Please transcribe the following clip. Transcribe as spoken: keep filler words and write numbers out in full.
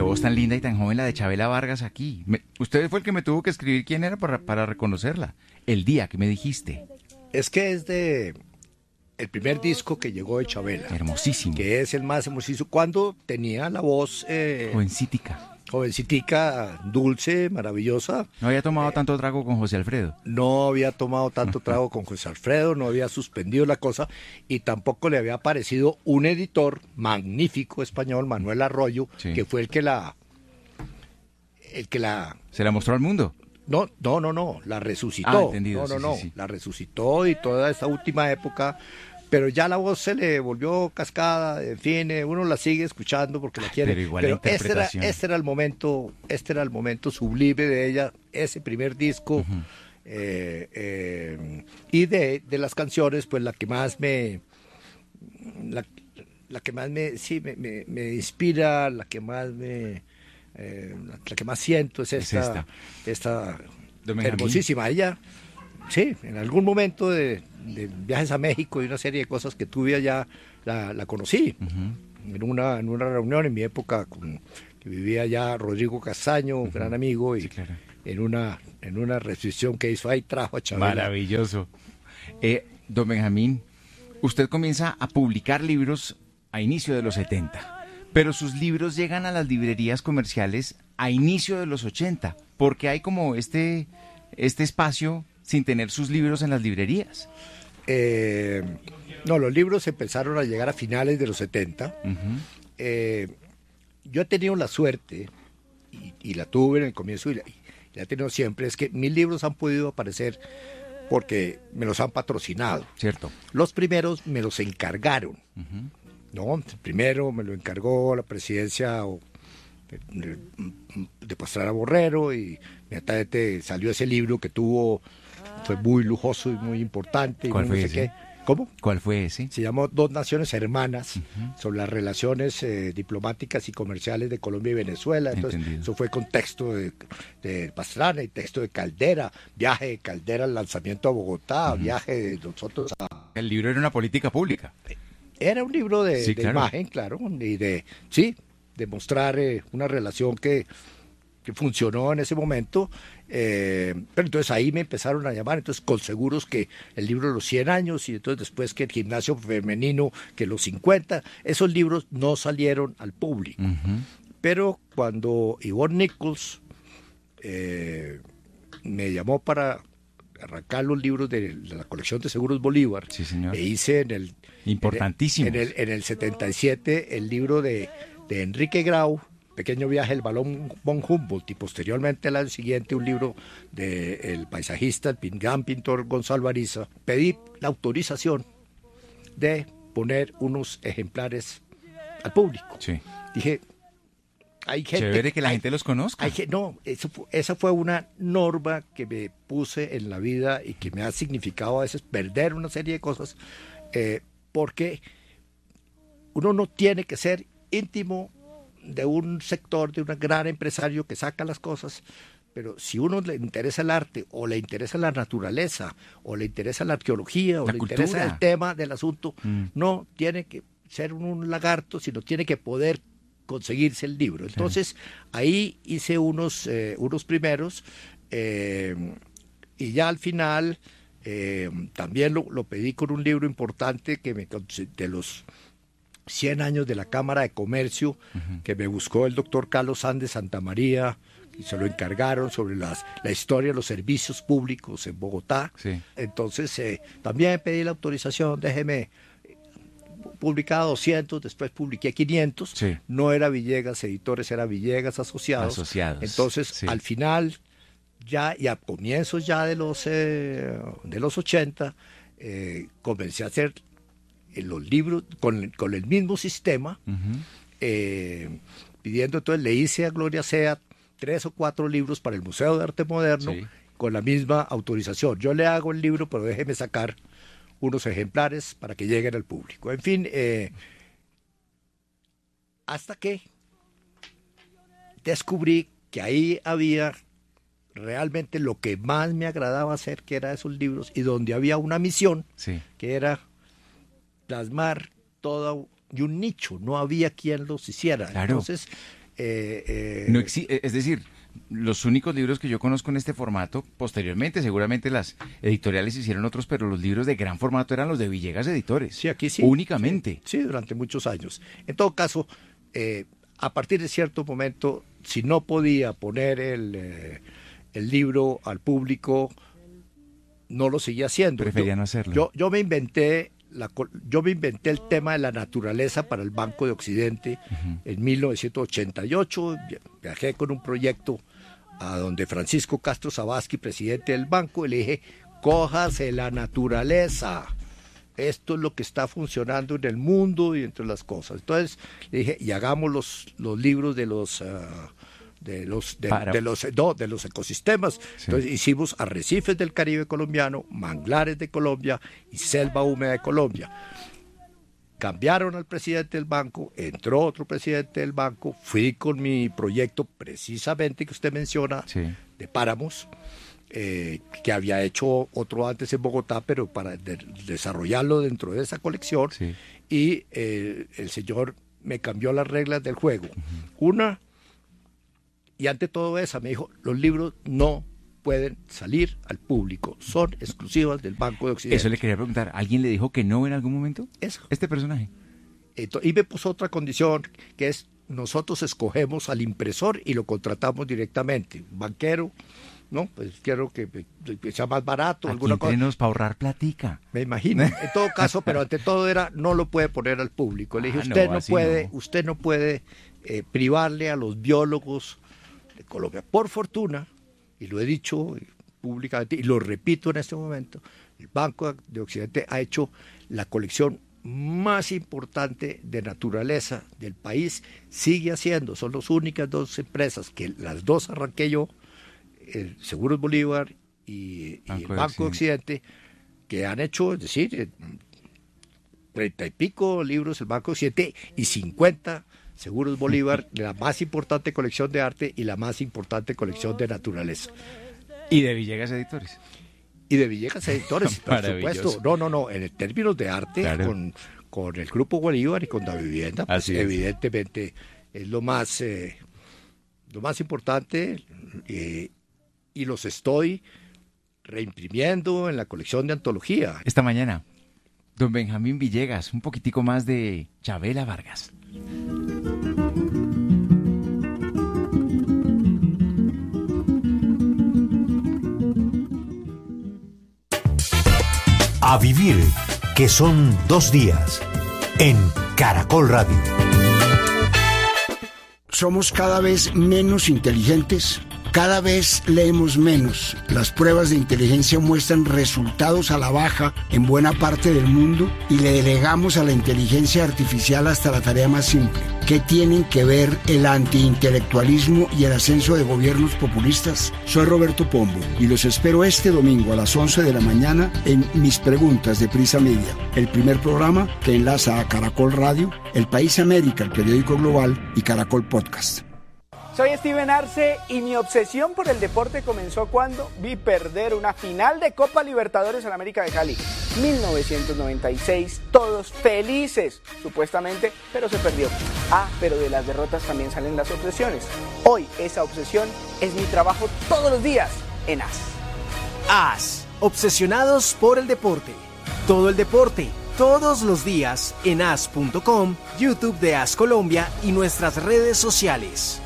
voz tan linda y tan joven la de Chabela Vargas aquí. Me, usted fue el que me tuvo que escribir quién era para, para reconocerla. El día que me dijiste. Es que es de el primer disco que llegó de Chabela. Hermosísimo. Que es el más hermosísimo. Cuando tenía la voz... Eh, Jovencítica. Jovencitica, dulce, maravillosa. No había tomado eh, tanto trago con José Alfredo. No había tomado tanto trago con José Alfredo, no había suspendido la cosa y tampoco le había aparecido un editor magnífico español, Manuel Arroyo, sí. que fue el que la... el que la... ¿Se la mostró al mundo? No, no, no, no, la resucitó. Ah, entendido. No, no, sí, no, sí, sí. la resucitó y toda esta última época... Pero ya la voz se le volvió cascada, en fin, uno la sigue escuchando porque la quiere. Pero igual pero la este era, interpretación. este era el momento, este era el momento sublime de ella, ese primer disco. Uh-huh. eh, eh, y de, de las canciones, pues la que más me, la, la que más me, sí, me, me, me inspira, la que más me, eh, la, la que más siento es esta, es esta, esta hermosísima. Ella, sí, en algún momento de de viajes a México y una serie de cosas que tuve allá, la, la conocí uh-huh. en una en una reunión en mi época con, que vivía allá Rodrigo Castaño, un uh-huh. gran amigo, y sí, claro. en una en una recepción que hizo ahí trajo a Chabela. Maravilloso. Eh, don Benjamín, usted comienza a publicar libros a inicio de los setenta, pero sus libros llegan a las librerías comerciales a inicio de los ochenta, porque hay como este, este espacio sin tener sus libros en las librerías. Eh, no, los libros empezaron a llegar a finales de los setenta. Uh-huh. Eh, yo he tenido la suerte, y, y la tuve en el comienzo, y la, y la he tenido siempre, es que mis libros han podido aparecer porque me los han patrocinado. Cierto. Los primeros me los encargaron. Uh-huh. ¿No? El primero me lo encargó la presidencia o, de, de Pastrana Borrero, y inmediatamente salió ese libro que tuvo... Fue muy lujoso y muy importante. ¿Cuál y fue no sé ese? Qué. ¿Cómo? ¿Cuál fue ese? Se llamó Dos Naciones Hermanas, uh-huh. sobre las relaciones eh, diplomáticas y comerciales de Colombia y Venezuela. Entonces, Entendido. Eso fue con texto de, de Pastrana y texto de Caldera, viaje de Caldera al lanzamiento a Bogotá, uh-huh. viaje de nosotros a... El libro era una política pública. Era un libro de, sí, de claro. imagen, claro, y de, sí, de mostrar eh, una relación que... que funcionó en ese momento, eh, pero entonces ahí me empezaron a llamar, entonces con seguros que el libro de los cien años, y entonces después que el gimnasio femenino, que los cincuenta, esos libros no salieron al público. Uh-huh. Pero cuando Yvonne Nichols eh, me llamó para arrancar los libros de la colección de Seguros Bolívar, sí, señor. e hice en el... Importantísimo. En el, en el setenta y siete el libro de, de Enrique Grau, Pequeño viaje, el balón von Humboldt, y posteriormente el año siguiente un libro del paisajista, el gran pintor Gonzalo Ariza. Pedí la autorización de poner unos ejemplares al público. Sí. Dije, hay gente... Chévere que la hay, gente los conozca. Hay, no, eso fue, esa fue una norma que me puse en la vida y que me ha significado a veces perder una serie de cosas, eh, porque uno no tiene que ser íntimo de un sector, de un gran empresario que saca las cosas, pero si uno le interesa el arte, o le interesa la naturaleza, o le interesa la arqueología, o la le cultura. interesa el tema del asunto, mm. no tiene que ser un lagarto, sino tiene que poder conseguirse el libro. Entonces, claro. ahí hice unos, eh, unos primeros, eh, y ya al final eh, también lo, lo pedí con un libro importante que me de los cien años de la Cámara de Comercio, uh-huh. que me buscó el doctor Carlos Sández Santamaría, y se lo encargaron sobre las, la historia de los servicios públicos en Bogotá. Sí. Entonces, eh, también pedí la autorización, déjeme, publicado doscientos, después publiqué quinientos, sí. no era Villegas Editores, era Villegas Asociados. Asociados. Entonces, sí. al final, ya, y a comienzos ya de los, eh, de los ochenta, eh, comencé a hacer los libros con, con el mismo sistema, uh-huh. eh, pidiendo, entonces le hice a Gloria Sea tres o cuatro libros para el Museo de Arte Moderno, sí. con la misma autorización. Yo le hago el libro, pero déjeme sacar unos ejemplares para que lleguen al público. En fin, eh, hasta que descubrí que ahí había realmente lo que más me agradaba hacer, que era esos libros, y donde había una misión, sí. que era plasmar todo y un nicho, no había quien los hiciera. Claro. Entonces, Eh, eh, no exi- es decir, los únicos libros que yo conozco en este formato, posteriormente, seguramente las editoriales hicieron otros, pero los libros de gran formato eran los de Villegas Editores. Sí, aquí sí. Únicamente. Sí, sí, durante muchos años. En todo caso, eh, a partir de cierto momento, si no podía poner el, eh, el libro al público, no lo seguía haciendo. Prefería yo, no hacerlo. Yo, yo me inventé la, yo me inventé el tema de la naturaleza para el Banco de Occidente uh-huh. en mil novecientos ochenta y ocho. Viajé con un proyecto a donde Francisco Castro Zabasky, presidente del banco, y le dije, cójase la naturaleza. Esto es lo que está funcionando en el mundo y entre las cosas. Entonces le dije, y hagamos los, los libros de los... Uh, de los de, de los no, de los ecosistemas. Sí. Entonces hicimos arrecifes del Caribe colombiano, manglares de Colombia y selva húmeda de Colombia. Cambiaron al presidente del banco, entró otro presidente del banco, fui con mi proyecto precisamente que usted menciona, sí. de páramos, eh, que había hecho otro antes en Bogotá, pero para de, desarrollarlo dentro de esa colección, sí. y eh, el señor me cambió las reglas del juego. Uh-huh. Una, y ante todo eso me dijo, los libros no pueden salir al público, son exclusivas del Banco de Occidente. Eso le quería preguntar, ¿alguien le dijo que no en algún momento? Eso. Este personaje. Entonces, y me puso otra condición, que es, nosotros escogemos al impresor y lo contratamos directamente. Un banquero, ¿no? Pues quiero que, que sea más barato. Aquí alguna cosa. Para ahorrar platica. Me imagino. En todo caso, pero ante todo era, no lo puede poner al público. Le dije, ah, usted no, no puede, no. usted no puede eh, privarle a los biólogos de Colombia. Por fortuna, y lo he dicho públicamente, y lo repito en este momento, el Banco de Occidente ha hecho la colección más importante de naturaleza del país, sigue haciendo, son las únicas dos empresas, que las dos arranqué yo, el Seguros Bolívar y, Banco y el Banco de Occidente, que han hecho, es decir, treinta y pico libros el Banco de Occidente y cincuenta Seguros Bolívar, la más importante colección de arte y la más importante colección de naturaleza. Y de Villegas Editores. Y de Villegas Editores, por supuesto. No, no, no, en términos de arte, claro. con, con el Grupo Bolívar y con Da Vivienda, pues evidentemente es lo más, eh, lo más importante, eh, y los estoy reimprimiendo en la colección de antología. Esta mañana, don Benjamín Villegas, un poquitico más de Chavela Vargas. A vivir, que son dos días, en Caracol Radio. Somos cada vez menos inteligentes, cada vez leemos menos. Las pruebas de inteligencia muestran resultados a la baja en buena parte del mundo y le delegamos a la inteligencia artificial hasta la tarea más simple. ¿Qué tienen que ver el antiintelectualismo y el ascenso de gobiernos populistas? Soy Roberto Pombo y los espero este domingo a las once de la mañana en Mis Preguntas de Prisa Media, el primer programa que enlaza a Caracol Radio, El País América, el periódico global, y Caracol Podcast. Soy Steven Arce y mi obsesión por el deporte comenzó cuando vi perder una final de Copa Libertadores en América de Cali. mil novecientos noventa y seis, todos felices, supuestamente, pero se perdió. Ah, pero de las derrotas también salen las obsesiones. Hoy esa obsesión es mi trabajo todos los días en A S. A S, obsesionados por el deporte. Todo el deporte, todos los días en A S punto com, YouTube de A S Colombia y nuestras redes sociales.